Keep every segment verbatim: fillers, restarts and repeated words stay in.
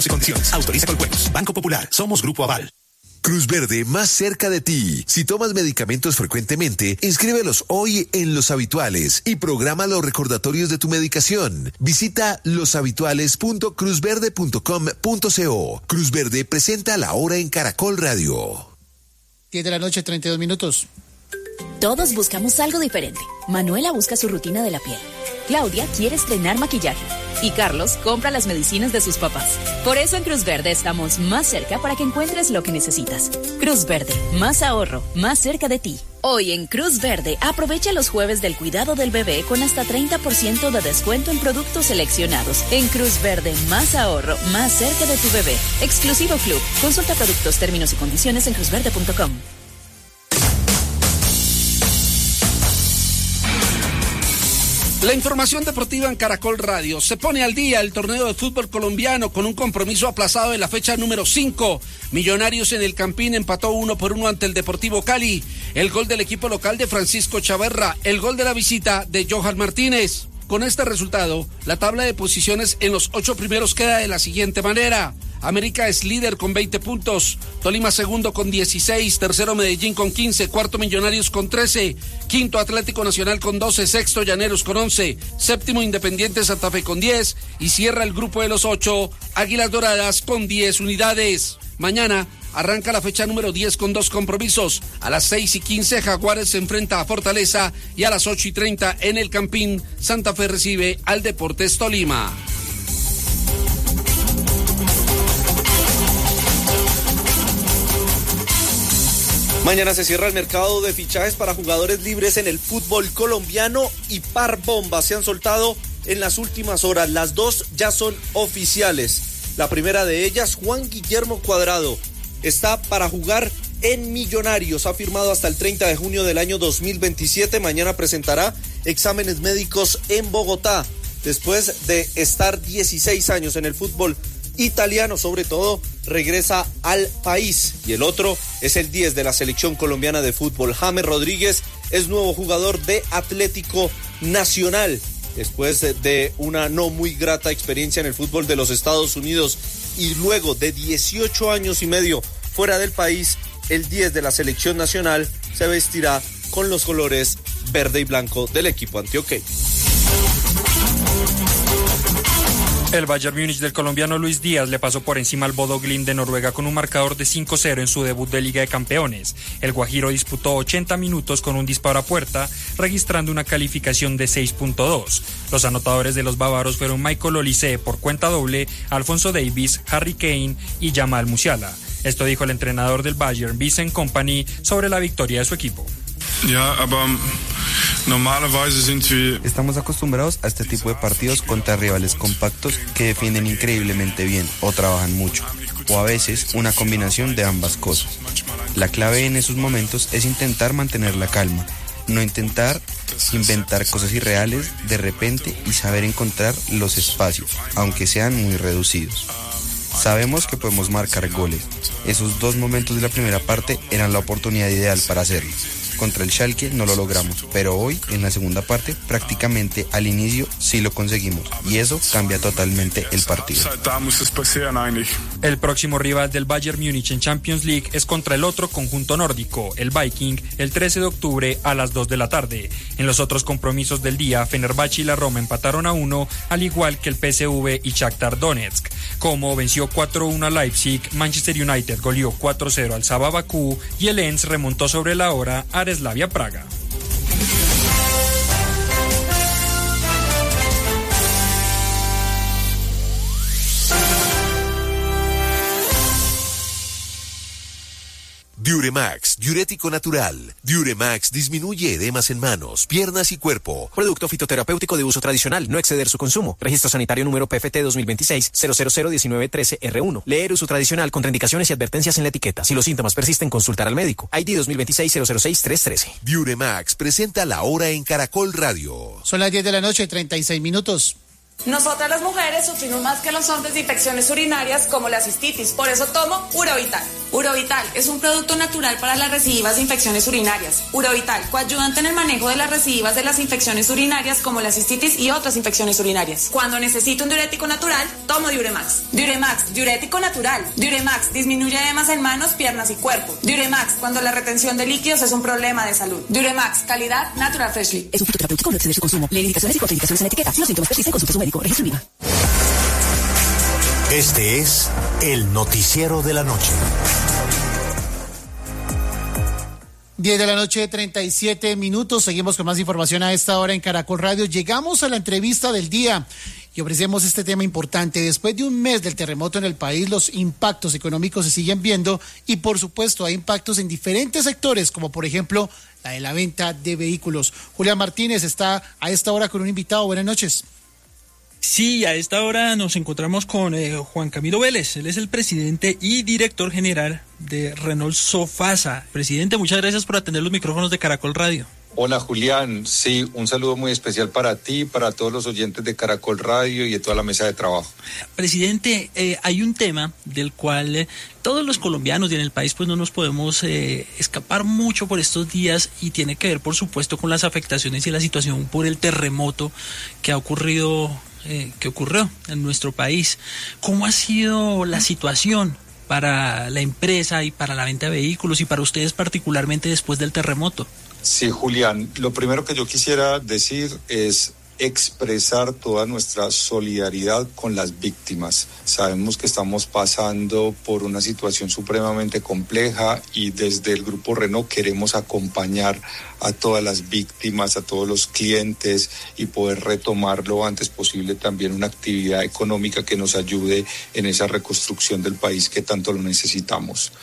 Condiciones. Autoriza Coljuegos. Banco Popular. Somos Grupo Aval. Cruz Verde, más cerca de ti. Si tomas medicamentos frecuentemente, inscríbelos hoy en Los Habituales y programa los recordatorios de tu medicación. Visita los habituales punto cruz verde punto com punto co. Cruz Verde presenta La Hora en Caracol Radio. diez de la noche, treinta y dos minutos. Todos buscamos algo diferente. Manuela busca su rutina de la piel. Claudia quiere estrenar maquillaje. Y Carlos compra las medicinas de sus papás. Por eso en Cruz Verde estamos más cerca para que encuentres lo que necesitas. Cruz Verde, más ahorro, más cerca de ti. Hoy en Cruz Verde, aprovecha los jueves del cuidado del bebé con hasta treinta por ciento de descuento en productos seleccionados. En Cruz Verde, más ahorro, más cerca de tu bebé. Exclusivo Club. Consulta productos, términos y condiciones en cruz verde punto com. La información deportiva en Caracol Radio. Se pone al día el torneo de fútbol colombiano con un compromiso aplazado de la fecha número cinco. Millonarios en el Campín empató uno por uno ante el Deportivo Cali. El gol del equipo local de Francisco Chaverra. El gol de la visita de Johan Martínez. Con este resultado, la tabla de posiciones en los ocho primeros queda de la siguiente manera. América es líder con veinte puntos, Tolima segundo con dieciséis, tercero Medellín con quince, cuarto Millonarios con trece, quinto Atlético Nacional con doce, sexto Llaneros con once, séptimo Independiente Santa Fe con diez y cierra el grupo de los ocho, Águilas Doradas con diez unidades. Mañana arranca la fecha número diez con dos compromisos. A las seis y quince Jaguares se enfrenta a Fortaleza y a las ocho y treinta en el Campín Santa Fe recibe al Deportes Tolima. Mañana se cierra el mercado de fichajes para jugadores libres en el fútbol colombiano y par bombas se han soltado en las últimas horas. Las dos ya son oficiales. La primera de ellas, Juan Guillermo Cuadrado, está para jugar en Millonarios. Ha firmado hasta el treinta de junio del año dos mil veintisiete. Mañana presentará exámenes médicos en Bogotá. Después de estar dieciséis años en el fútbol italiano, sobre todo, regresa al país. Y el otro es el diez de la selección colombiana de fútbol. James Rodríguez es nuevo jugador de Atlético Nacional. Después de una no muy grata experiencia en el fútbol de los Estados Unidos y luego de dieciocho años y medio fuera del país, el diez de la selección nacional se vestirá con los colores verde y blanco del equipo antioqueño. El Bayern Múnich del colombiano Luis Díaz le pasó por encima al Bodo Glimt de Noruega con un marcador de cinco cero en su debut de Liga de Campeones. El guajiro disputó ochenta minutos con un disparo a puerta, registrando una calificación de seis punto dos. Los anotadores de los bávaros fueron Michael Olise por cuenta doble, Alfonso Davies, Harry Kane y Jamal Musiala. Esto dijo el entrenador del Bayern, Vincent Kompany, sobre la victoria de su equipo. Ja, aber normalerweise sind wir... Estamos acostumbrados a este tipo de partidos contra rivales compactos que defienden increíblemente bien o trabajan mucho, o a veces una combinación de ambas cosas. La clave en esos momentos es intentar mantener la calma, no intentar inventar cosas irreales de repente y saber encontrar los espacios, aunque sean muy reducidos. Sabemos que podemos marcar goles. Esos dos momentos de la primera parte eran la oportunidad ideal para hacerlo. Contra el Schalke no lo logramos, pero hoy, en la segunda parte, prácticamente al inicio sí lo conseguimos, y eso cambia totalmente el partido. El próximo rival del Bayern Múnich en Champions League es contra el otro conjunto nórdico, el Viking, el trece de octubre a las dos de la tarde. En los otros compromisos del día, Fenerbahce y la Roma empataron a uno, al igual que el P S V y Shakhtar Donetsk. Como venció cuatro uno a Leipzig, Manchester United goleó cuatro cero al Sabah Bakú y el Lens remontó sobre la hora a Slavia Praga. Diuremax, diurético natural. Diuremax disminuye edemas en manos, piernas y cuerpo. Producto fitoterapéutico de uso tradicional, no exceder su consumo. Registro sanitario número P F T dos mil veintiséis cero cero cero diecinueve trece R uno. Leer uso tradicional, contraindicaciones y advertencias en la etiqueta. Si los síntomas persisten, consultar al médico. I D dos mil veintiséis cero cero seis tres trece. Diuremax presenta La Hora en Caracol Radio. Son las diez de la noche, treinta y seis minutos. Nosotras las mujeres sufrimos más que los hombres de infecciones urinarias como la cistitis. Por eso tomo Uravital. Urovital es un producto natural para las recidivas de infecciones urinarias. Urovital, coayudante en el manejo de las recidivas de las infecciones urinarias como la cistitis y otras infecciones urinarias. Cuando necesito un diurético natural, tomo Diuremax. Diuremax, diurético natural. Diuremax disminuye edemas en manos, piernas y cuerpo. Diuremax, cuando la retención de líquidos es un problema de salud. Diuremax, calidad Natural Freshly. Es un fitoterapéutico, no exceder su consumo. Lee indicaciones y contraindicaciones en la etiqueta. Si los síntomas persisten, consulte a su médico. Registro INVIMA. Este es el noticiero de la noche. diez de la noche, treinta y siete minutos. Seguimos con más información a esta hora en Caracol Radio. Llegamos a la entrevista del día y ofrecemos este tema importante. Después de un mes del terremoto en el país, los impactos económicos se siguen viendo y, por supuesto, hay impactos en diferentes sectores, como por ejemplo la de la venta de vehículos. Julián Martínez está a esta hora con un invitado. Buenas noches. Sí, a esta hora nos encontramos con eh, Juan Camilo Vélez. Él es el presidente y director general de Renault Sofasa. Presidente, muchas gracias por atender los micrófonos de Caracol Radio. Hola Julián, sí, un saludo muy especial para ti, para todos los oyentes de Caracol Radio y de toda la mesa de trabajo. Presidente, eh, hay un tema del cual eh, todos los colombianos y en el país pues no nos podemos eh, escapar mucho por estos días y tiene que ver por supuesto con las afectaciones y la situación por el terremoto que ha ocurrido, eh, que ocurrió en nuestro país. ¿Cómo ha sido la situación para la empresa y para la venta de vehículos y para ustedes particularmente después del terremoto? Sí, Julián, lo primero que yo quisiera decir es expresar toda nuestra solidaridad con las víctimas. Sabemos que estamos pasando por una situación supremamente compleja y desde el Grupo Renault queremos acompañar a todas las víctimas, a todos los clientes y poder retomar lo antes posible también una actividad económica que nos ayude en esa reconstrucción del país que tanto lo necesitamos.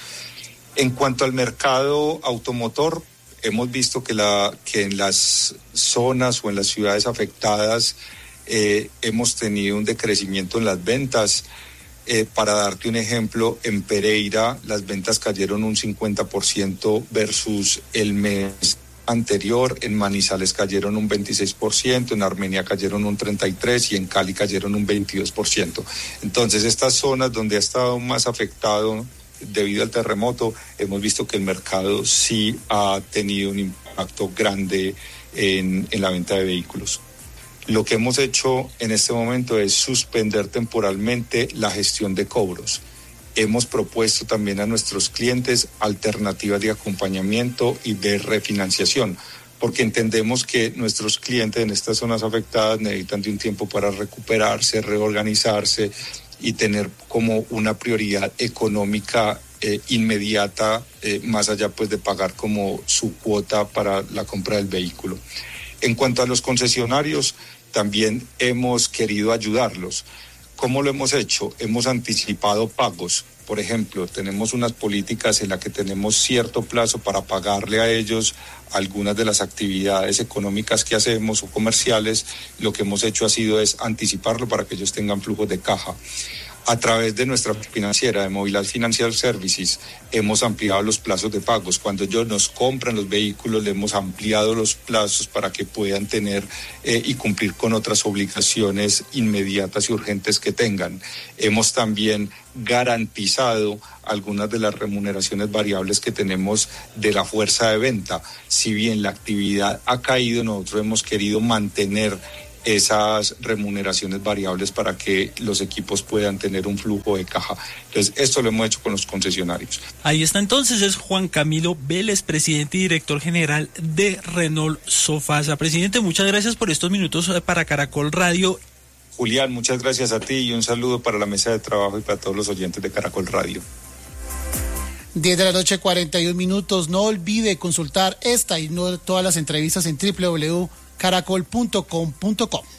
En cuanto al mercado automotor, hemos visto que, la, que en las zonas o en las ciudades afectadas eh, hemos tenido un decrecimiento en las ventas. Eh, para darte un ejemplo, en Pereira las ventas cayeron un cincuenta por ciento versus el mes anterior, en Manizales cayeron un veintiséis por ciento, en Armenia cayeron un treinta y tres por ciento y en Cali cayeron un veintidós por ciento. Entonces estas zonas donde ha estado más afectado debido al terremoto, hemos visto que el mercado sí ha tenido un impacto grande en, en la venta de vehículos. Lo que hemos hecho en este momento es suspender temporalmente la gestión de cobros. Hemos propuesto también a nuestros clientes alternativas de acompañamiento y de refinanciación, porque entendemos que nuestros clientes en estas zonas afectadas necesitan de un tiempo para recuperarse, reorganizarse y tener como una prioridad económica eh, inmediata, eh, más allá pues de pagar como su cuota para la compra del vehículo. En cuanto a los concesionarios, también hemos querido ayudarlos. ¿Cómo lo hemos hecho? Hemos anticipado pagos. Por ejemplo, tenemos unas políticas en las que tenemos cierto plazo para pagarle a ellos algunas de las actividades económicas que hacemos o comerciales. Lo que hemos hecho ha sido es anticiparlo para que ellos tengan flujos de caja. A través de nuestra financiera, de Movilal Financial Services, hemos ampliado los plazos de pagos. Cuando ellos nos compran los vehículos, le hemos ampliado los plazos para que puedan tener eh, y cumplir con otras obligaciones inmediatas y urgentes que tengan. Hemos también garantizado algunas de las remuneraciones variables que tenemos de la fuerza de venta. Si bien la actividad ha caído, nosotros hemos querido mantener esas remuneraciones variables para que los equipos puedan tener un flujo de caja. Entonces, esto lo hemos hecho con los concesionarios. Ahí está entonces, es Juan Camilo Vélez, presidente y director general de Renault Sofasa. Presidente, muchas gracias por estos minutos para Caracol Radio. Julián, muchas gracias a ti y un saludo para la mesa de trabajo y para todos los oyentes de Caracol Radio. diez de la noche, cuarenta y un minutos. No olvide consultar esta y no todas las entrevistas en doble u doble u doble u punto caracol punto com punto co.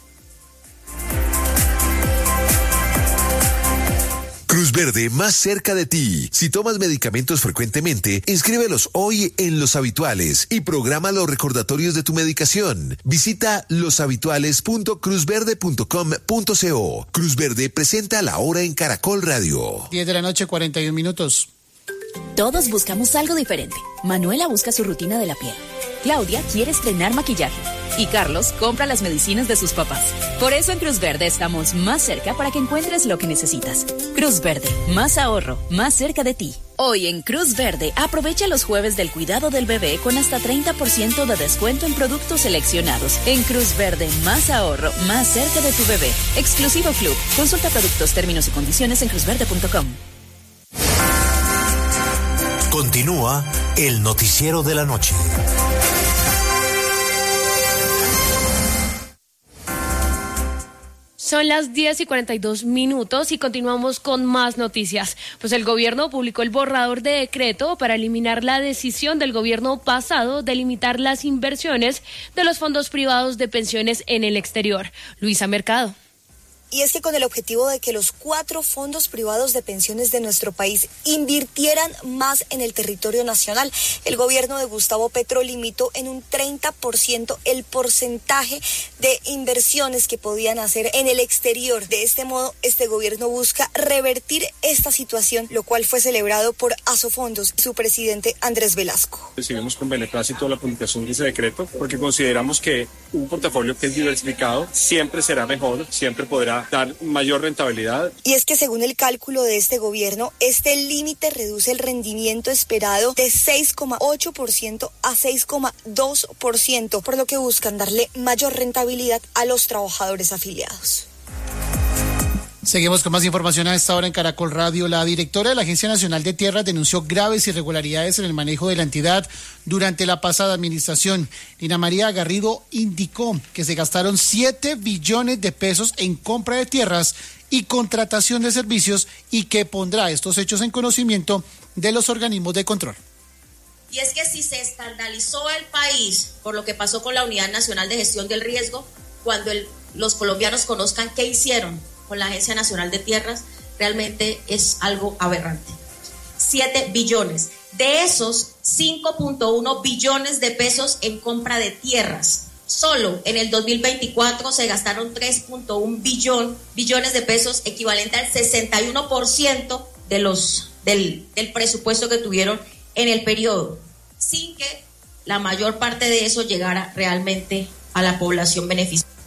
Cruz Verde, más cerca de ti. Si tomas medicamentos frecuentemente, inscríbelos hoy en Los Habituales y programa los recordatorios de tu medicación. Visita los habituales punto cruz verde punto com punto co. Cruz Verde presenta la hora en Caracol Radio. diez de la noche, cuarenta y un minutos. Todos buscamos algo diferente. Manuela busca su rutina de la piel. Claudia quiere estrenar maquillaje. y Carlos compra las medicinas de sus papás. Por eso en Cruz Verde estamos más cerca para que encuentres lo que necesitas. Cruz Verde, más ahorro, más cerca de ti. Hoy en Cruz Verde, aprovecha los jueves del cuidado del bebé con hasta treinta por ciento de descuento en productos seleccionados. En Cruz Verde, más ahorro, más cerca de tu bebé. Exclusivo Club. Consulta productos, términos y condiciones en cruz verde punto com. Continúa el noticiero de la noche. Son las diez y cuarenta y dos minutos y continuamos con más noticias. Pues el gobierno publicó el borrador de decreto para eliminar la decisión del gobierno pasado de limitar las inversiones de los fondos privados de pensiones en el exterior. Luisa Mercado. Y es que con el objetivo de que los cuatro fondos privados de pensiones de nuestro país invirtieran más en el territorio nacional, el gobierno de Gustavo Petro limitó en un treinta por ciento el porcentaje de inversiones que podían hacer en el exterior. De este modo, este gobierno busca revertir esta situación, lo cual fue celebrado por Asofondos y su presidente Andrés Velasco. Recibimos con beneplácito la publicación de ese decreto porque consideramos que un portafolio que es diversificado siempre será mejor, siempre podrá dar mayor rentabilidad. Y es que según el cálculo de este gobierno, este límite reduce el rendimiento esperado de seis coma ocho por ciento a seis coma dos por ciento, por lo que buscan darle mayor rentabilidad a los trabajadores afiliados. Seguimos con más información a esta hora en Caracol Radio. La directora de la Agencia Nacional de Tierras denunció graves irregularidades en el manejo de la entidad durante la pasada administración. Lina María Garrido indicó que se gastaron siete billones de pesos en compra de tierras y contratación de servicios y que pondrá estos hechos en conocimiento de los organismos de control. Y es que si se escandalizó el país por lo que pasó con la Unidad Nacional de Gestión del Riesgo, cuando el, los colombianos conozcan qué hicieron con la Agencia Nacional de Tierras, realmente es algo aberrante. Siete billones. De esos, cinco punto uno billones de pesos en compra de tierras. Solo en el dos mil veinticuatro se gastaron tres punto uno billón, billones de pesos, equivalente al sesenta y uno por ciento de los, del, del presupuesto que tuvieron en el periodo, sin que la mayor parte de eso llegara realmente a la población beneficiaria.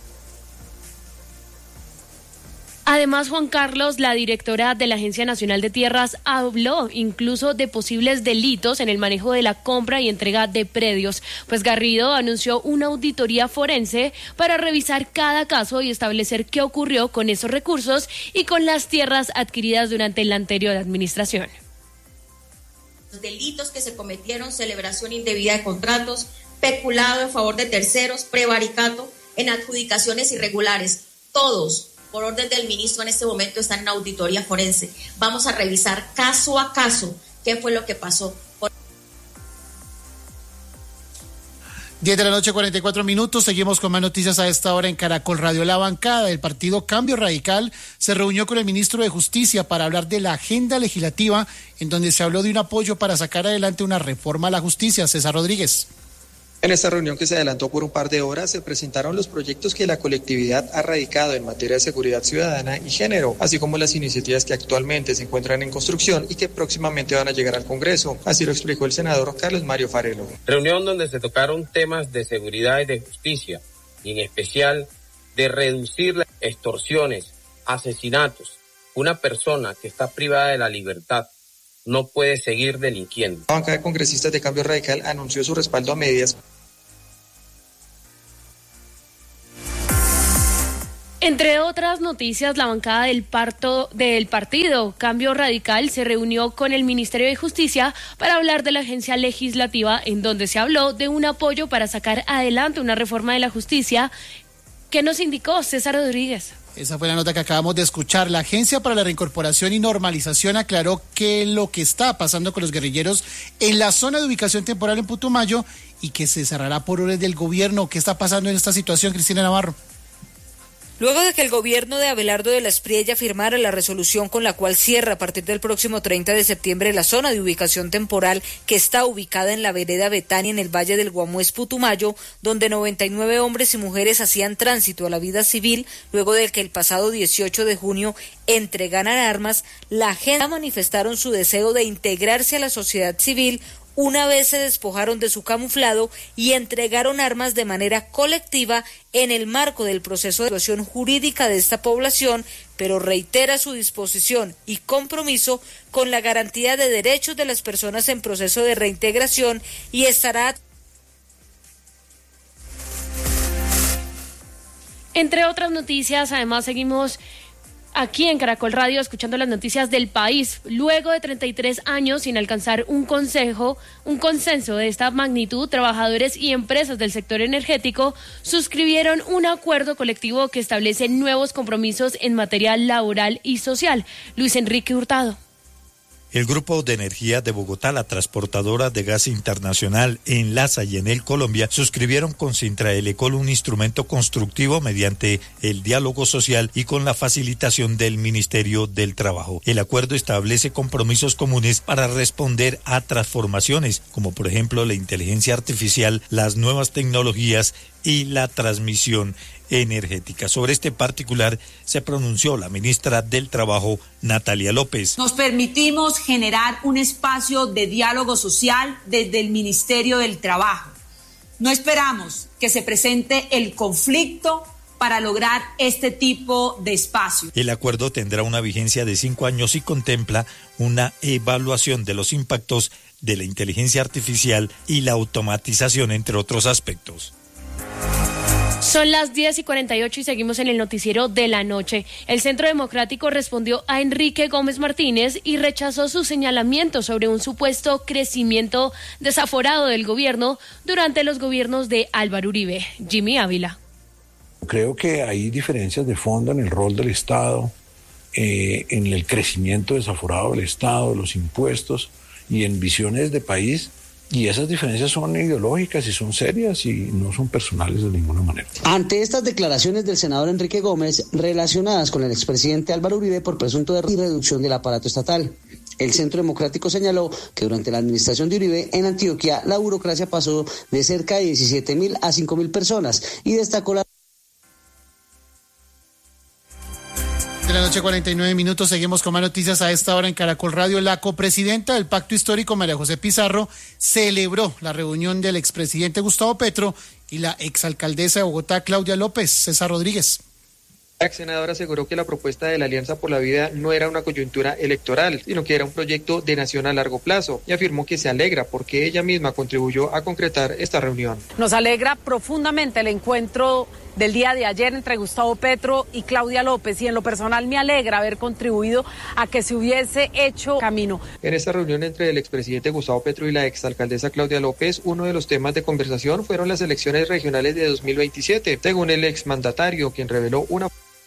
Además, Juan Carlos, la directora de la Agencia Nacional de Tierras, habló incluso de posibles delitos en el manejo de la compra y entrega de predios. Pues Garrido anunció una auditoría forense para revisar cada caso y establecer qué ocurrió con esos recursos y con las tierras adquiridas durante la anterior administración. Los delitos que se cometieron: celebración indebida de contratos, peculado en favor de terceros, prevaricato, en adjudicaciones irregulares, todos por orden del ministro en este momento están en auditoría forense. Vamos a revisar caso a caso qué fue lo que pasó. diez de la noche, cuarenta y cuatro minutos. Seguimos con más noticias a esta hora en Caracol Radio. La bancada del partido Cambio Radical se reunió con el ministro de Justicia para hablar de la agenda legislativa, en donde se habló de un apoyo para sacar adelante una reforma a la justicia. César Rodríguez. En esta reunión, que se adelantó por un par de horas, se presentaron los proyectos que la colectividad ha radicado en materia de seguridad ciudadana y género, así como las iniciativas que actualmente se encuentran en construcción y que próximamente van a llegar al Congreso. Así lo explicó el senador Carlos Mario Farelo. Reunión donde se tocaron temas de seguridad y de justicia, y en especial de reducir las extorsiones, asesinatos. Una persona que está privada de la libertad no puede seguir delinquiendo. La bancada de congresistas de Cambio Radical anunció su respaldo a medidas. Entre otras noticias, la bancada del, parto, del partido Cambio Radical se reunió con el Ministerio de Justicia para hablar de la agencia legislativa, en donde se habló de un apoyo para sacar adelante una reforma de la justicia. ¿Qué nos indicó César Rodríguez? Esa fue la nota que acabamos de escuchar. La Agencia para la Reincorporación y Normalización aclaró que lo que está pasando con los guerrilleros en la zona de ubicación temporal en Putumayo y que se cerrará por orden del gobierno. ¿Qué está pasando en esta situación, Cristina Navarro? Luego de que el gobierno de Abelardo de la Espriella firmara la resolución con la cual cierra a partir del próximo treinta de septiembre la zona de ubicación temporal que está ubicada en la vereda Betania en el Valle del Guamués, Putumayo, donde noventa y nueve hombres y mujeres hacían tránsito a la vida civil, luego de que el pasado dieciocho de junio entregaran armas, la gente manifestaron su deseo de integrarse a la sociedad civil una vez se despojaron de su camuflado y entregaron armas de manera colectiva en el marco del proceso de evaluación jurídica de esta población, pero reitera su disposición y compromiso con la garantía de derechos de las personas en proceso de reintegración y estará... Entre otras noticias, además seguimos aquí en Caracol Radio escuchando las noticias del país. Luego de treinta y tres años sin alcanzar un consejo, un consenso de esta magnitud, trabajadores y empresas del sector energético suscribieron un acuerdo colectivo que establece nuevos compromisos en materia laboral y social. Luis Enrique Hurtado. El Grupo de Energía de Bogotá, la transportadora de gas internacional Enlaza y Enel Colombia suscribieron con Sintraelecol un instrumento constructivo mediante el diálogo social y con la facilitación del Ministerio del Trabajo. El acuerdo establece compromisos comunes para responder a transformaciones, como por ejemplo la inteligencia artificial, las nuevas tecnologías y la transmisión energética. Sobre este particular se pronunció la ministra del Trabajo, Natalia López. Nos permitimos generar un espacio de diálogo social desde el Ministerio del Trabajo. No esperamos que se presente el conflicto para lograr este tipo de espacio. El acuerdo tendrá una vigencia de cinco años y contempla una evaluación de los impactos de la inteligencia artificial y la automatización, entre otros aspectos. Son las diez y cuarenta y ocho y seguimos en el noticiero de la noche. El Centro Democrático respondió a Enrique Gómez Martínez y rechazó su señalamiento sobre un supuesto crecimiento desaforado del gobierno durante los gobiernos de Álvaro Uribe. Jimmy Ávila. Creo que hay diferencias de fondo en el rol del Estado, eh, en el crecimiento desaforado del Estado, los impuestos y en visiones de país. Y esas diferencias son ideológicas y son serias y no son personales de ninguna manera. Ante estas declaraciones del senador Enrique Gómez relacionadas con el expresidente Álvaro Uribe por presunto de reducción del aparato estatal, el Centro Democrático señaló que durante la administración de Uribe en Antioquia la burocracia pasó de cerca de diecisiete mil a cinco mil personas y destacó la... De la noche, cuarenta y nueve minutos, seguimos con más noticias a esta hora en Caracol Radio. La copresidenta del Pacto Histórico, María José Pizarro, celebró la reunión del expresidente Gustavo Petro y la exalcaldesa de Bogotá, Claudia López. César Rodríguez. La ex senadora aseguró que la propuesta de la Alianza por la Vida no era una coyuntura electoral, sino que era un proyecto de nación a largo plazo, y afirmó que se alegra porque ella misma contribuyó a concretar esta reunión. Nos alegra profundamente el encuentro del día de ayer entre Gustavo Petro y Claudia López, y en lo personal me alegra haber contribuido a que se hubiese hecho camino. En esta reunión entre el expresidente Gustavo Petro y la exalcaldesa Claudia López, uno de los temas de conversación fueron las elecciones regionales de dos mil veintisiete, según el exmandatario, quien reveló una...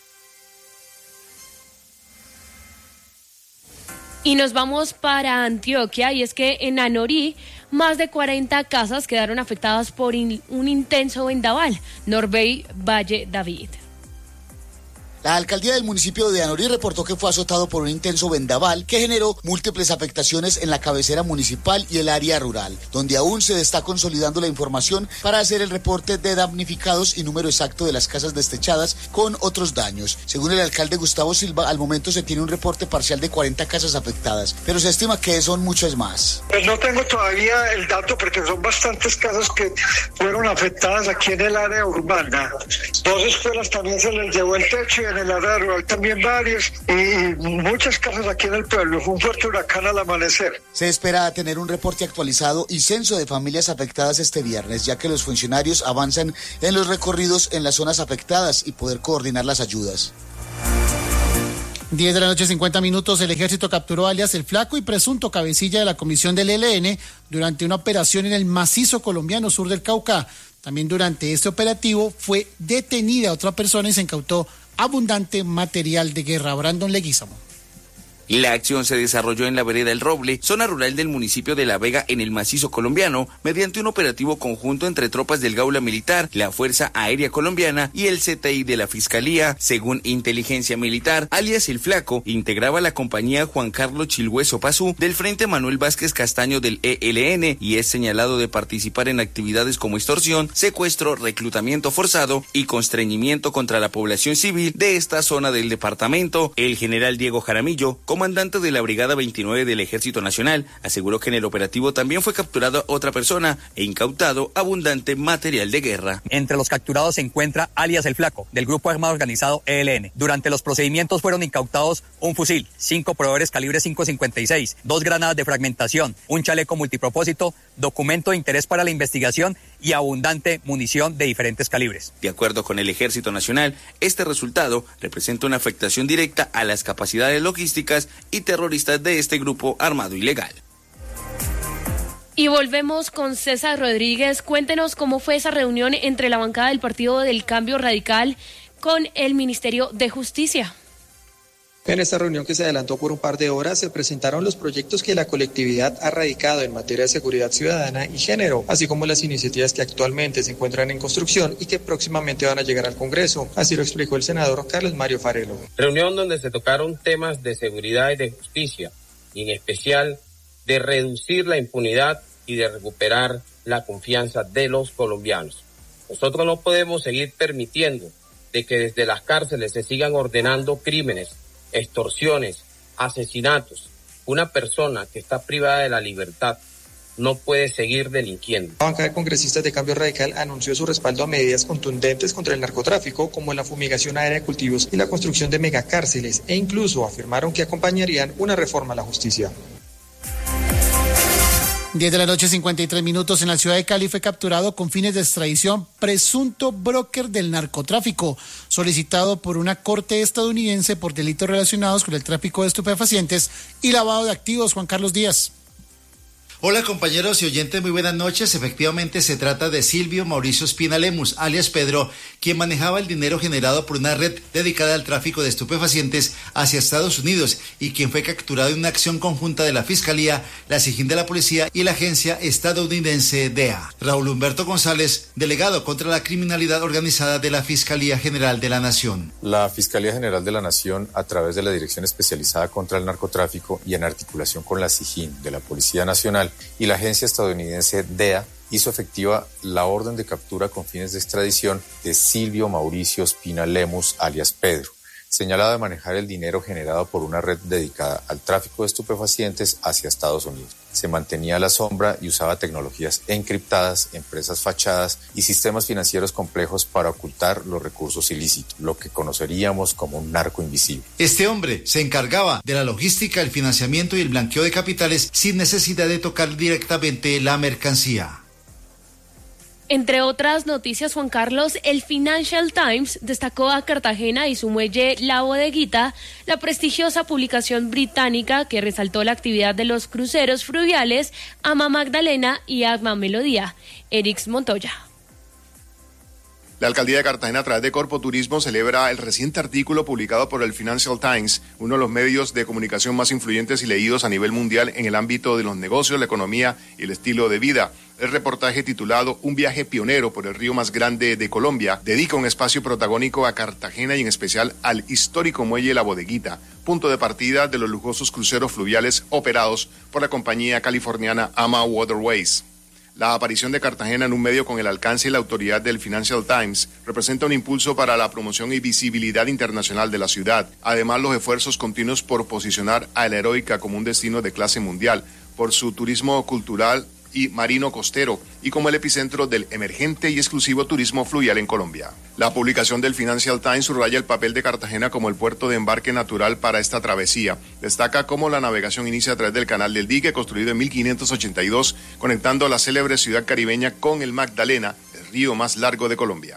Y nos vamos para Antioquia, y es que en Anorí más de cuarenta casas quedaron afectadas por in, un intenso vendaval. Norbey Valle David. La alcaldía del municipio de Anorí reportó que fue azotado por un intenso vendaval que generó múltiples afectaciones en la cabecera municipal y el área rural, donde aún se está consolidando la información para hacer el reporte de damnificados y número exacto de las casas destechadas con otros daños. Según el alcalde Gustavo Silva, al momento se tiene un reporte parcial de cuarenta casas afectadas, pero se estima que son muchas más. Pues no tengo todavía el dato porque son bastantes casas que fueron afectadas aquí en el área urbana. Dos escuelas también se les llevó el techo, en el área rural también varios, y muchas casas aquí en el pueblo. Fue un fuerte huracán al amanecer. Se espera tener un reporte actualizado y censo de familias afectadas este viernes, ya que los funcionarios avanzan en los recorridos en las zonas afectadas y poder coordinar las ayudas. diez de la noche, cincuenta minutos, el ejército capturó alias El Flaco y presunto cabecilla de la comisión del E L N durante una operación en el macizo colombiano sur del Cauca. También durante este operativo fue detenida otra persona y se incautó abundante material de guerra. Brandon Leguízamo. La acción se desarrolló en la vereda El Roble, zona rural del municipio de La Vega, en el macizo colombiano, mediante un operativo conjunto entre tropas del Gaula Militar, la Fuerza Aérea Colombiana y el C T I de la Fiscalía. Según Inteligencia Militar, alias El Flaco integraba la compañía Juan Carlos Chilhueso Pazú del Frente Manuel Vázquez Castaño del E L N y es señalado de participar en actividades como extorsión, secuestro, reclutamiento forzado y constreñimiento contra la población civil de esta zona del departamento. El general Diego Jaramillo, comandante de la Brigada veintinueve del Ejército Nacional, aseguró que en el operativo también fue capturada otra persona e incautado abundante material de guerra. Entre los capturados se encuentra alias El Flaco, del Grupo Armado Organizado E L N. Durante los procedimientos fueron incautados un fusil, cinco proveedores calibre cinco cincuenta y seis, dos granadas de fragmentación, un chaleco multipropósito, documento de interés para la investigación y abundante munición de diferentes calibres. De acuerdo con el Ejército Nacional, este resultado representa una afectación directa a las capacidades logísticas y terroristas de este grupo armado ilegal. Y volvemos con César Rodríguez. Cuéntenos cómo fue esa reunión entre la bancada del Partido del Cambio Radical con el Ministerio de Justicia. En esta reunión, que se adelantó por un par de horas, se presentaron los proyectos que la colectividad ha radicado en materia de seguridad ciudadana y género, así como las iniciativas que actualmente se encuentran en construcción y que próximamente van a llegar al Congreso. Así lo explicó el senador Carlos Mario Farelo. Reunión donde se tocaron temas de seguridad y de justicia, y en especial de reducir la impunidad y de recuperar la confianza de los colombianos. Nosotros no podemos seguir permitiendo de que desde las cárceles se sigan ordenando crímenes, extorsiones, asesinatos. Una persona que está privada de la libertad no puede seguir delinquiendo. La bancada de congresistas de Cambio Radical anunció su respaldo a medidas contundentes contra el narcotráfico, como la fumigación aérea de cultivos y la construcción de megacárceles, e incluso afirmaron que acompañarían una reforma a la justicia. diez de la noche, cincuenta y tres minutos. En la ciudad de Cali fue capturado con fines de extradición presunto broker del narcotráfico, solicitado por una corte estadounidense por delitos relacionados con el tráfico de estupefacientes y lavado de activos. Juan Carlos Díaz. Hola compañeros y oyentes, muy buenas noches. Efectivamente se trata de Silvio Mauricio Espina Lemus, alias Pedro, quien manejaba el dinero generado por una red dedicada al tráfico de estupefacientes hacia Estados Unidos y quien fue capturado en una acción conjunta de la Fiscalía, la SIJIN de la Policía y la agencia estadounidense D E A. Raúl Humberto González, delegado contra la criminalidad organizada de la Fiscalía General de la Nación. La Fiscalía General de la Nación, a través de la Dirección Especializada contra el Narcotráfico y en articulación con la SIJIN de la Policía Nacional y la agencia estadounidense D E A, hizo efectiva la orden de captura con fines de extradición de Silvio Mauricio Espina Lemus, alias Pedro, señalado de manejar el dinero generado por una red dedicada al tráfico de estupefacientes hacia Estados Unidos. Se mantenía a la sombra y usaba tecnologías encriptadas, empresas fachadas y sistemas financieros complejos para ocultar los recursos ilícitos, lo que conoceríamos como un narco invisible. Este hombre se encargaba de la logística, el financiamiento y el blanqueo de capitales sin necesidad de tocar directamente la mercancía. Entre otras noticias, Juan Carlos, el Financial Times destacó a Cartagena y su muelle La Bodeguita, la prestigiosa publicación británica que resaltó la actividad de los cruceros fluviales Ama Magdalena y Ama Melodía. Erix Montoya. La Alcaldía de Cartagena, a través de Corpo Turismo, celebra el reciente artículo publicado por el Financial Times, uno de los medios de comunicación más influyentes y leídos a nivel mundial en el ámbito de los negocios, la economía y el estilo de vida. El reportaje, titulado Un viaje pionero por el río más grande de Colombia, dedica un espacio protagónico a Cartagena y en especial al histórico muelle La Bodeguita, punto de partida de los lujosos cruceros fluviales operados por la compañía californiana Ama Waterways. La aparición de Cartagena en un medio con el alcance y la autoridad del Financial Times representa un impulso para la promoción y visibilidad internacional de la ciudad. Además, los esfuerzos continuos por posicionar a La Heroica como un destino de clase mundial, por su turismo cultural y marino costero, y como el epicentro del emergente y exclusivo turismo fluvial en Colombia. La publicación del Financial Times subraya el papel de Cartagena como el puerto de embarque natural para esta travesía. Destaca cómo la navegación inicia a través del Canal del Dique, construido en mil quinientos ochenta y dos, conectando a la célebre ciudad caribeña con el Magdalena, el río más largo de Colombia.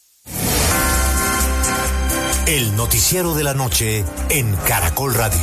El noticiero de la noche en Caracol Radio.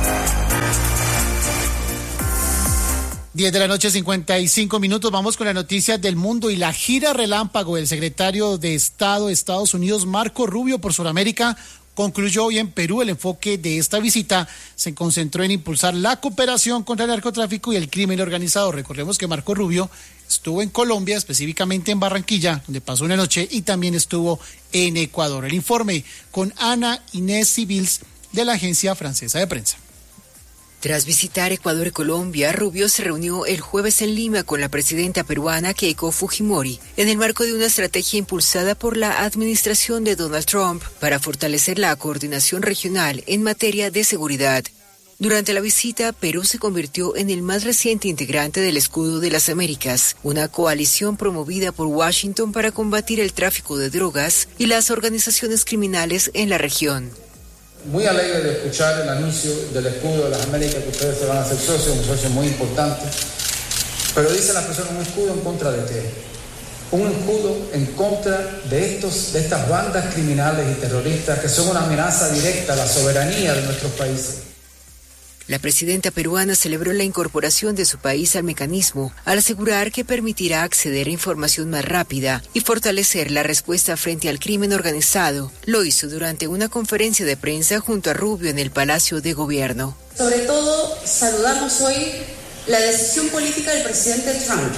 diez de la noche, cincuenta y cinco minutos. Vamos con las noticias del mundo y la gira relámpago del secretario de Estado de Estados Unidos, Marco Rubio, por Sudamérica, concluyó hoy en Perú. El enfoque de esta visita se concentró en impulsar la cooperación contra el narcotráfico y el crimen organizado. Recordemos que Marco Rubio estuvo en Colombia, específicamente en Barranquilla, donde pasó una noche, y también estuvo en Ecuador. El informe con Ana Inés Civils, de la Agencia Francesa de Prensa. Tras visitar Ecuador y Colombia, Rubio se reunió el jueves en Lima con la presidenta peruana Keiko Fujimori, en el marco de una estrategia impulsada por la administración de Donald Trump para fortalecer la coordinación regional en materia de seguridad. Durante la visita, Perú se convirtió en el más reciente integrante del Escudo de las Américas, una coalición promovida por Washington para combatir el tráfico de drogas y las organizaciones criminales en la región. Muy alegre de escuchar el anuncio del Escudo de las Américas, que ustedes se van a hacer socios, un socio muy importante. Pero dicen las personas, ¿un escudo en contra de qué? Un escudo en contra de, estos, de estas bandas criminales y terroristas que son una amenaza directa a la soberanía de nuestros países. La presidenta peruana celebró la incorporación de su país al mecanismo, al asegurar que permitirá acceder a información más rápida y fortalecer la respuesta frente al crimen organizado. Lo hizo durante una conferencia de prensa junto a Rubio en el Palacio de Gobierno. Sobre todo, saludamos hoy la decisión política del presidente Trump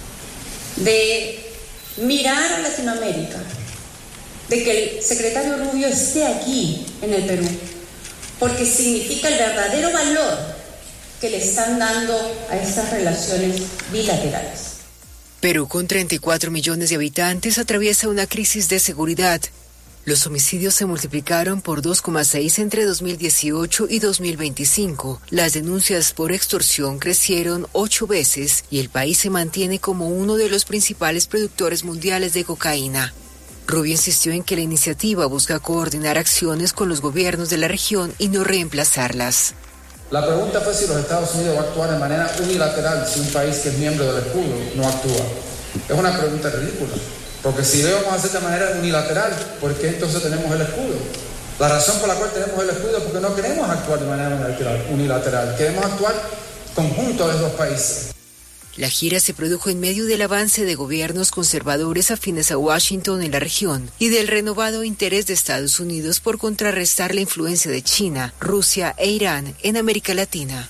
de mirar a Latinoamérica, de que el secretario Rubio esté aquí en el Perú, porque significa el verdadero valor que le están dando a estas relaciones bilaterales. Perú, con treinta y cuatro millones de habitantes, atraviesa una crisis de seguridad. Los homicidios se multiplicaron por dos coma seis entre dos mil dieciocho y dos mil veinticinco. Las denuncias por extorsión crecieron ocho veces y el país se mantiene como uno de los principales productores mundiales de cocaína. Rubio insistió en que la iniciativa busca coordinar acciones con los gobiernos de la región y no reemplazarlas. La pregunta fue si los Estados Unidos va a actuar de manera unilateral si un país que es miembro del escudo no actúa. Es una pregunta ridícula, porque si lo vamos a hacer de manera unilateral, ¿por qué entonces tenemos el escudo? La razón por la cual tenemos el escudo es porque no queremos actuar de manera unilateral, queremos actuar conjunto de los dos países. La gira se produjo en medio del avance de gobiernos conservadores afines a Washington en la región y del renovado interés de Estados Unidos por contrarrestar la influencia de China, Rusia e Irán en América Latina.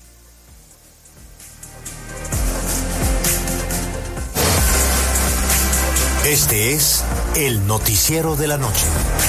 Este es el noticiero de la noche.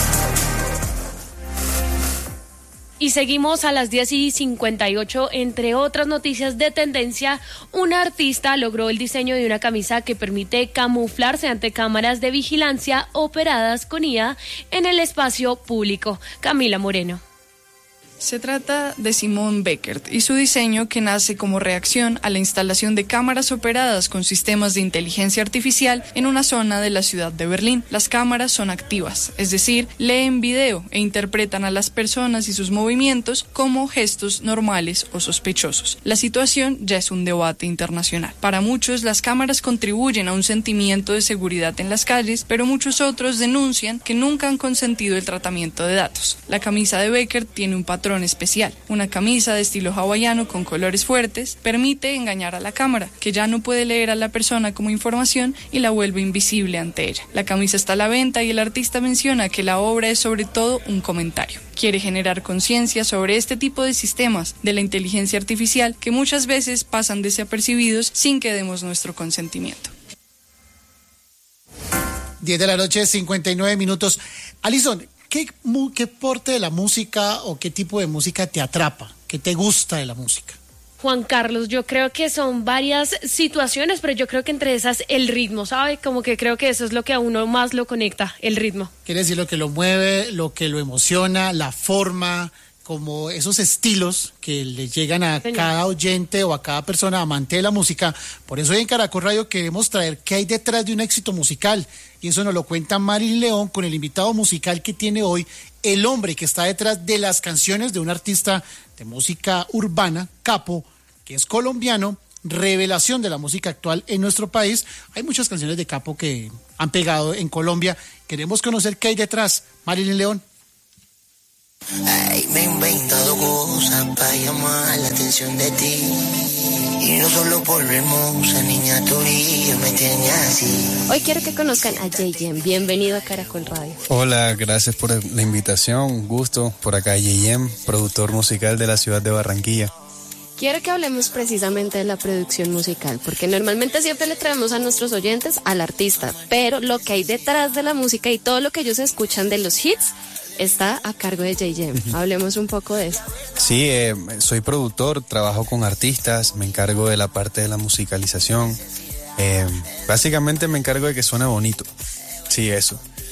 Y seguimos a las diez y cincuenta y ocho. Entre otras noticias de tendencia, una artista logró el diseño de una camisa que permite camuflarse ante cámaras de vigilancia operadas con I A en el espacio público. Camila Moreno. Se trata de Simone Beckert y su diseño, que nace como reacción a la instalación de cámaras operadas con sistemas de inteligencia artificial en una zona de la ciudad de Berlín. Las cámaras son activas, es decir, leen video e interpretan a las personas y sus movimientos como gestos normales o sospechosos. La situación ya es un debate internacional. Para muchos, las cámaras contribuyen a un sentimiento de seguridad en las calles, pero muchos otros denuncian que nunca han consentido el tratamiento de datos. La camisa de Beckert tiene un patrón especial. Una camisa de estilo hawaiano con colores fuertes permite engañar a la cámara, que ya no puede leer a la persona como información y la vuelve invisible ante ella. La camisa está a la venta y el artista menciona que la obra es sobre todo un comentario. Quiere generar conciencia sobre este tipo de sistemas de la inteligencia artificial que muchas veces pasan desapercibidos sin que demos nuestro consentimiento. diez de la noche, cincuenta y nueve minutos. Alison, ¿Qué, ¿Qué porte de la música o qué tipo de música te atrapa? ¿Qué te gusta de la música? Juan Carlos, yo creo que son varias situaciones, pero yo creo que entre esas el ritmo, ¿sabe? Como que creo que eso es lo que a uno más lo conecta, el ritmo. Quiere decir lo que lo mueve, lo que lo emociona, la forma, como esos estilos que le llegan a Señor. cada oyente o a cada persona amante de la música. Por eso hoy en Caracol Radio queremos traer qué hay detrás de un éxito musical. Y eso nos lo cuenta Marilyn León con el invitado musical que tiene hoy, el hombre que está detrás de las canciones de un artista de música urbana, Capo, que es colombiano, revelación de la música actual en nuestro país. Hay muchas canciones de Capo que han pegado en Colombia. Queremos conocer qué hay detrás. Marilyn León. Ay, me he inventado cosas para llamar la atención de ti. Y no solo por lo hermosa, niña, tu brillo me tiene así. Hoy quiero que conozcan a J M. Bienvenido a Caracol Radio. Hola, gracias por la invitación. Gusto. Por acá J M, productor musical de la ciudad de Barranquilla. Quiero que hablemos precisamente de la producción musical, porque normalmente siempre le traemos a nuestros oyentes al artista, pero lo que hay detrás de la música y todo lo que ellos escuchan de los hits está a cargo de J M. Hablemos un poco de eso. Sí, eh, soy productor, trabajo con artistas, me encargo de la parte de la musicalización. Eh, básicamente me encargo de que suene bonito. Sí, eso.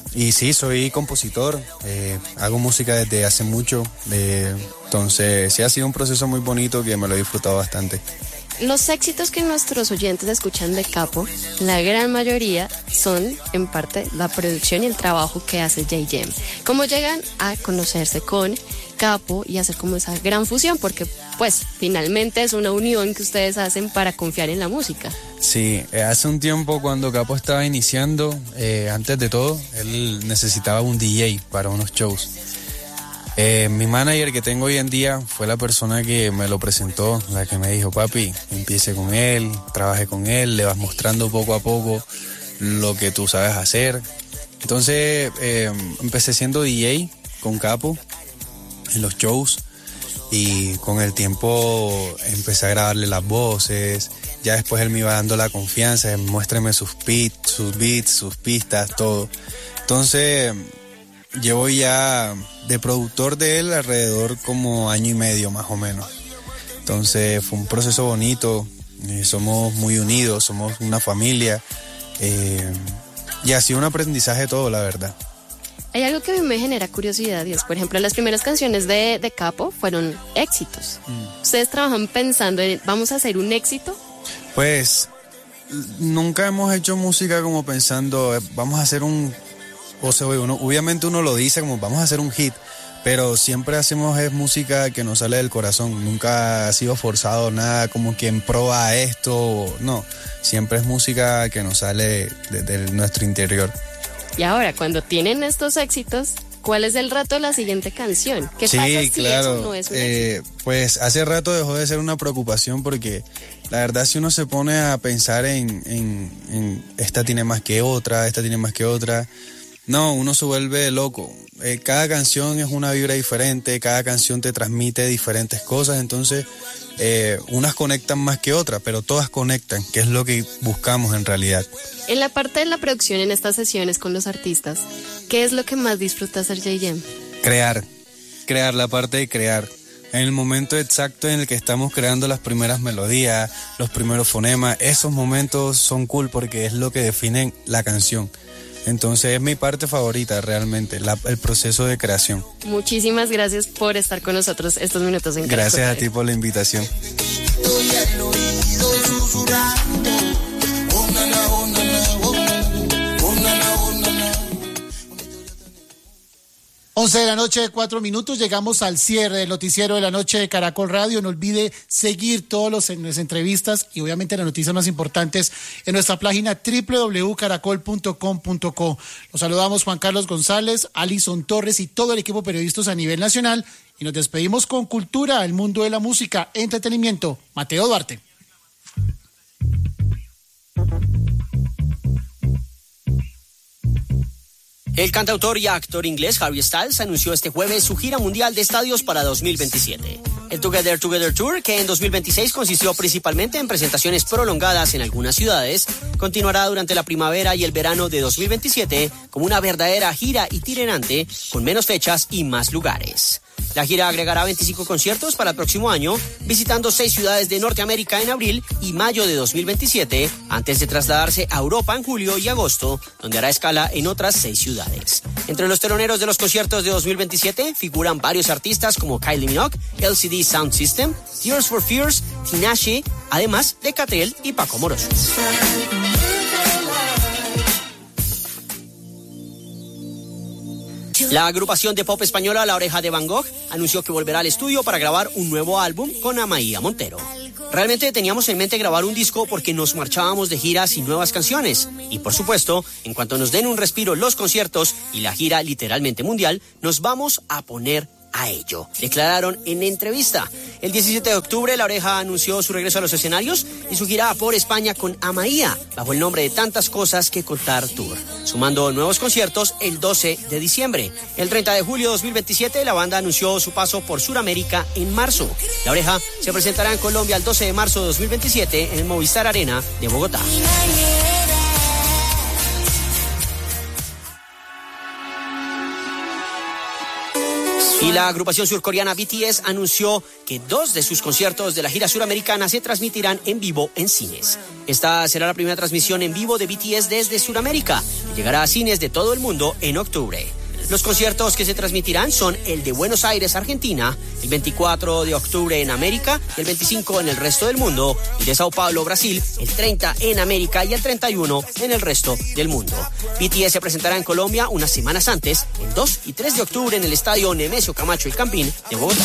y sí, soy compositor, eh, hago música desde hace mucho, eh, entonces sí ha sido un proceso muy bonito que me lo he disfrutado bastante. Los éxitos que nuestros oyentes escuchan de Capo, la gran mayoría son en parte la producción y el trabajo que hace J Jam. ¿Cómo llegan a conocerse con Capo y hacer como esa gran fusión? Porque pues finalmente es una unión que ustedes hacen para confiar en la música. Sí, eh, hace un tiempo cuando Capo estaba iniciando, eh, antes de todo, él necesitaba un D J para unos shows. Eh, mi manager que tengo hoy en día fue la persona que me lo presentó, la que me dijo, papi, empiece con él, trabaje con él, le vas mostrando poco a poco lo que tú sabes hacer. Entonces eh, empecé siendo D J con Capo en los shows y con el tiempo empecé a grabarle las voces, ya después él me iba dando la confianza, muéstrame sus beats, sus beats, sus pistas, todo. Entonces llevo ya de productor de él alrededor como año y medio más o menos. Entonces fue un proceso bonito, eh, somos muy unidos, somos una familia eh, y ha sido un aprendizaje todo, la verdad. Hay algo que a mí me genera curiosidad y es, por ejemplo, las primeras canciones de, de Capo fueron éxitos. Mm. ¿Ustedes trabajan pensando en vamos a hacer un éxito? Pues nunca hemos hecho música como pensando vamos a hacer un... O sea, uno, obviamente uno lo dice como vamos a hacer un hit, pero siempre hacemos es música que nos sale del corazón, nunca ha sido forzado nada como quien proba esto, no, siempre es música que nos sale de, de nuestro interior. Y ahora, cuando tienen estos éxitos, ¿cuál es el reto de la siguiente canción? ¿Qué sí, pasa si claro, eso no es un eh, éxito? Pues hace rato dejó de ser una preocupación porque la verdad si uno se pone a pensar en, en, en esta tiene más que otra, esta tiene más que otra, no, uno se vuelve loco. Eh, cada canción es una vibra diferente, cada canción te transmite diferentes cosas, entonces eh, unas conectan más que otras, pero todas conectan, que es lo que buscamos en realidad. En la parte de la producción, en estas sesiones con los artistas, ¿qué es lo que más disfruta hacer J Jam? Crear, crear, la parte de crear. En el momento exacto en el que estamos creando las primeras melodías, los primeros fonemas, esos momentos son cool porque es lo que define la canción. Entonces es mi parte favorita realmente, la, el proceso de creación. Muchísimas gracias por estar con nosotros estos minutos en Gracias Caracol. a ti por la invitación. once de la noche, cuatro minutos, llegamos al cierre del noticiero de la noche de Caracol Radio. No olvide seguir todas las entrevistas y obviamente las noticias más importantes en nuestra página doble u doble u doble u punto caracol punto com punto co. Los saludamos Juan Carlos González, Alison Torres y todo el equipo de periodistas a nivel nacional y nos despedimos con cultura, el mundo de la música, entretenimiento. Mateo Duarte. El cantautor y actor inglés Harry Styles anunció este jueves su gira mundial de estadios para dos mil veintisiete. El Together Together Tour, que en dos mil veintiséis consistió principalmente en presentaciones prolongadas en algunas ciudades, continuará durante la primavera y el verano de dos mil veintisiete como una verdadera gira itinerante con menos fechas y más lugares. La gira agregará veinticinco conciertos para el próximo año, visitando seis ciudades de Norteamérica en abril y mayo de dos mil veintisiete, antes de trasladarse a Europa en julio y agosto, donde hará escala en otras seis ciudades. Entre los teloneros de los conciertos de dos mil veintisiete figuran varios artistas como Kylie Minogue, L C D Sound System, Tears for Fears, Tinashe, además de Catriel y Paco Moroso. La agrupación de pop española La Oreja de Van Gogh anunció que volverá al estudio para grabar un nuevo álbum con Amaia Montero. Realmente teníamos en mente grabar un disco porque nos marchábamos de gira sin nuevas canciones. Y por supuesto, en cuanto nos den un respiro los conciertos y la gira literalmente mundial, nos vamos a poner a ello, declararon en entrevista. El diecisiete de octubre, La Oreja anunció su regreso a los escenarios y su gira por España con Amaia, bajo el nombre de Tantas Cosas que Contar Tour, sumando nuevos conciertos el doce de diciembre. El treinta de julio de dos mil veintisiete, la banda anunció su paso por Sudamérica en marzo. La Oreja se presentará en Colombia el doce de marzo de dos mil veintisiete en el Movistar Arena de Bogotá. Y la agrupación surcoreana B T S anunció que dos de sus conciertos de la gira suramericana se transmitirán en vivo en cines. Esta será la primera transmisión en vivo de B T S desde Sudamérica. llegará a cines de todo el mundo en octubre. Los conciertos que se transmitirán son el de Buenos Aires, Argentina, el veinticuatro de octubre en América, el veinticinco en el resto del mundo, y de Sao Paulo, Brasil, el treinta en América y el treinta y uno en el resto del mundo. B T S se presentará en Colombia unas semanas antes, el dos y tres de octubre en el estadio Nemesio Camacho El Campín de Bogotá.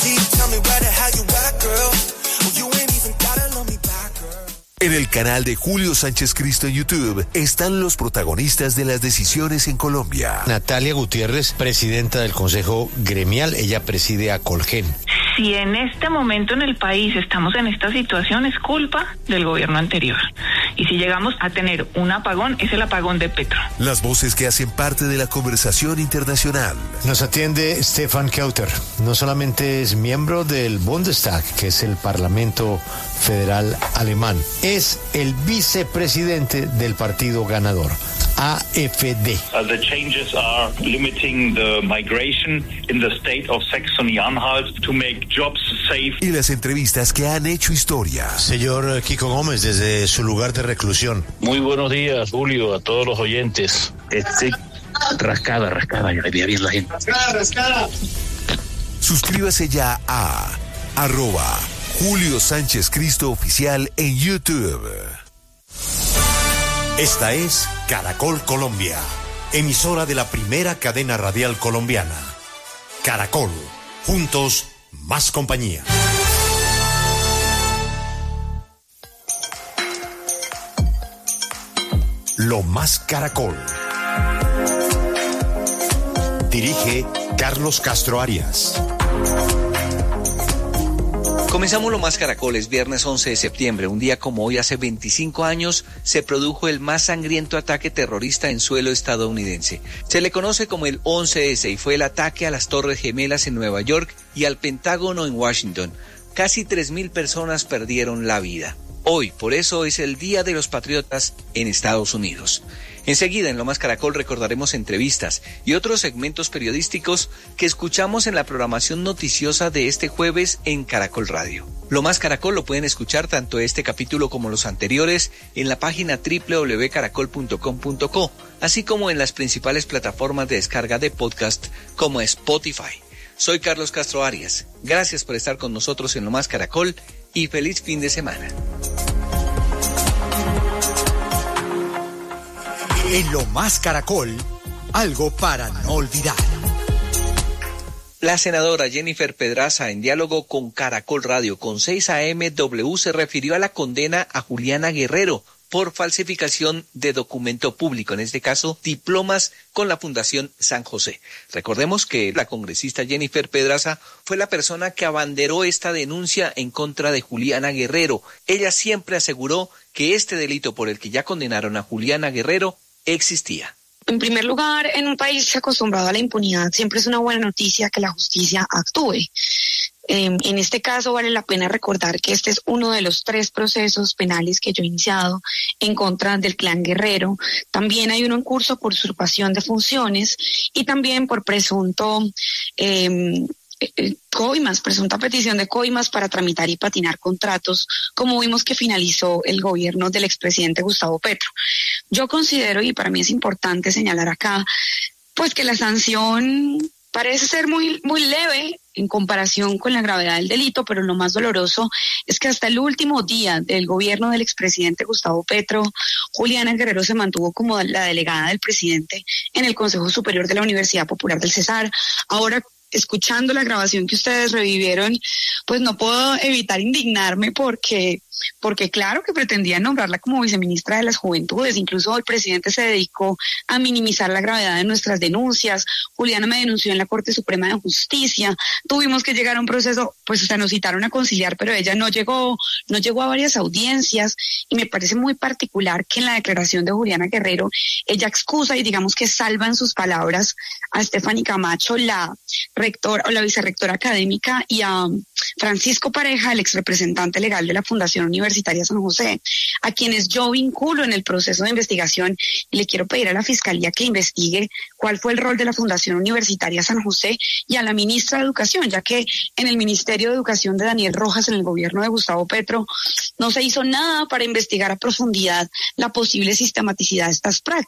En el canal de Julio Sánchez Cristo en YouTube están los protagonistas de las decisiones en Colombia. Natalia Gutiérrez, presidenta del Consejo Gremial, ella preside a Colgen. Si en este momento en el país estamos en esta situación, es culpa del gobierno anterior. Y si llegamos a tener un apagón, es el apagón de Petro. Las voces que hacen parte de la conversación internacional. Nos atiende Stefan Kauter. No solamente es miembro del Bundestag, que es el Parlamento Federal Alemán, es el vicepresidente del partido ganador, A F D. Uh, the changes are limiting the migration in the state of Saxony-Anhalt to make jobs safe. Y las entrevistas que han hecho historia. Señor Kiko Gómez, desde su lugar de reclusión. Muy buenos días, Julio, a todos los oyentes. Este, rascada, rascada, ya le vi bien la gente. Rascada, rascada. Suscríbase ya a arroba Julio Sánchez Cristo Oficial en YouTube. Esta es Caracol Colombia, emisora de la primera cadena radial colombiana. Caracol, juntos, más compañía. Lo Más Caracol. Dirige Carlos Castro Arias. Comenzamos Lo Más Caracol, es viernes once de septiembre. Un día como hoy, hace veinticinco años, se produjo el más sangriento ataque terrorista en suelo estadounidense. Se le conoce como el once ese y fue el ataque a las Torres Gemelas en Nueva York y al Pentágono en Washington. Casi tres mil personas perdieron la vida. Hoy, por eso, es el Día de los Patriotas en Estados Unidos. Enseguida, en Lo Más Caracol, recordaremos entrevistas y otros segmentos periodísticos que escuchamos en la programación noticiosa de este jueves en Caracol Radio. Lo Más Caracol lo pueden escuchar tanto este capítulo como los anteriores en la página doble u doble u doble u punto caracol punto com punto co, así como en las principales plataformas de descarga de podcast como Spotify. Soy Carlos Castro Arias. Gracias por estar con nosotros en Lo Más Caracol y feliz fin de semana. En Lo Más Caracol, algo para no olvidar. La senadora Jennifer Pedraza, en diálogo con Caracol Radio, con seis A M W, se refirió a la condena a Juliana Guerrero por falsificación de documento público, en este caso, diplomas con la Fundación San José. Recordemos que la congresista Jennifer Pedraza fue la persona que abanderó esta denuncia en contra de Juliana Guerrero. Ella siempre aseguró que este delito por el que ya condenaron a Juliana Guerrero existía. En primer lugar, en un país acostumbrado a la impunidad, siempre es una buena noticia que la justicia actúe. Eh, en este caso vale la pena recordar que este es uno de los tres procesos penales que yo he iniciado en contra del clan Guerrero. También hay uno en curso por usurpación de funciones y también por presunto eh, eh, coimas, presunta petición de coimas para tramitar y patinar contratos, como vimos que finalizó el gobierno del expresidente Gustavo Petro. Yo considero, y para mí es importante señalar acá, pues que la sanción parece ser muy, muy leve en comparación con la gravedad del delito, pero lo más doloroso es que hasta el último día del gobierno del expresidente Gustavo Petro, Juliana Guerrero se mantuvo como la delegada del presidente en el Consejo Superior de la Universidad Popular del Cesar. Ahora, escuchando la grabación que ustedes revivieron, pues no puedo evitar indignarme porque, porque claro que pretendían nombrarla como viceministra de las Juventudes. Incluso el presidente se dedicó a minimizar la gravedad de nuestras denuncias. Juliana me denunció en la Corte Suprema de Justicia. Tuvimos que llegar a un proceso, pues o sea, nos citaron a conciliar, pero ella no llegó, no llegó a varias audiencias, y me parece muy particular que en la declaración de Juliana Guerrero, ella excusa y digamos que salva en sus palabras a Stephanie Camacho, la rectora o la vicerrectora académica, y a Francisco Pareja, el exrepresentante legal de la Fundación Universitaria San José, a quienes yo vinculo en el proceso de investigación, y le quiero pedir a la Fiscalía que investigue cuál fue el rol de la Fundación Universitaria San José y a la ministra de Educación, ya que en el Ministerio de Educación de Daniel Rojas, en el gobierno de Gustavo Petro, no se hizo nada para investigar a profundidad la posible sistematicidad de estas prácticas.